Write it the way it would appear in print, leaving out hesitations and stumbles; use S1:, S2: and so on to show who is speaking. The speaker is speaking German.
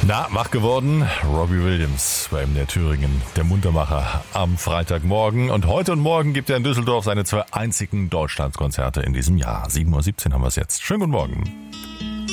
S1: Na, wach geworden? Robbie Williams bei MDR Thüringen, der Muntermacher am Freitagmorgen. Und heute und morgen gibt er in Düsseldorf seine 2 einzigen Deutschlandskonzerte in diesem Jahr. 7:17 Uhr haben wir es jetzt. Schönen guten Morgen.